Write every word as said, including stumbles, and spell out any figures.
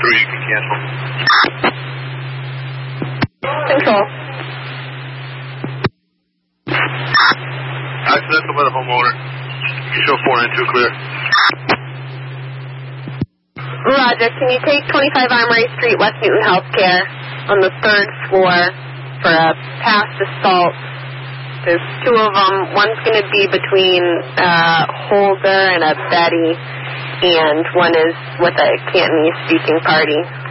three, you can cancel. Control. Accidental by the homeowner. You show four nine two clear. Roger, can you take twenty-five Armory Street, West Newton Healthcare, on the third floor for a past assault? There's two of them. One's going to be between uh, Holder and a Betty, and one is with a Cantonese-speaking party.